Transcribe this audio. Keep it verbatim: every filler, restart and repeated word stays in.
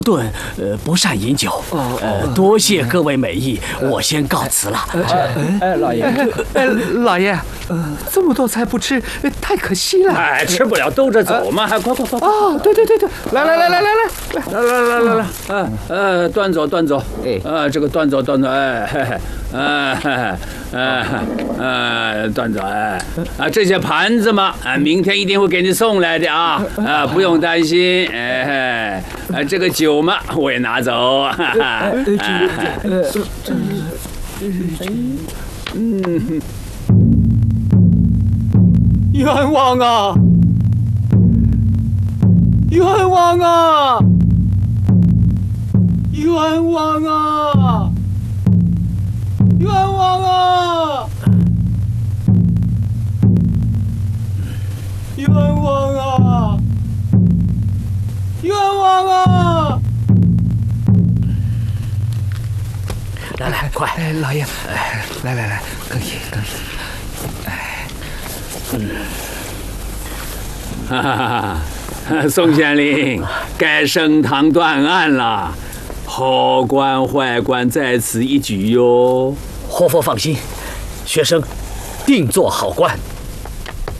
顿，呃，不善饮酒，呃，多谢各位美意，我先告辞了。 哎，老爷， 哎，老爷，这么多菜不吃，太可惜了。 哎，吃不了兜着走嘛，还快快快！ 哦，对对对对，来来来来来来来来来来来，嗯呃，端走端走，哎，呃，这个端走端走，哎，嘿嘿，哎，哎，哎，端走，哎，啊，这些盘子嘛，啊，明天一定会给你送来的啊，啊，不用担心，哎，啊，这个酒嘛，我也拿走，哈哈， 嗯，冤枉啊！冤枉啊！冤枉啊！冤枉啊！冤枉啊！冤枉啊！ 来来，快！ 哎，老爷，哎，来来来，更衣更衣。哎， 嗯，哈哈哈哈！宋县令，该升堂断案了，好官坏官在此一举哟。 活佛放心，学生定做好官。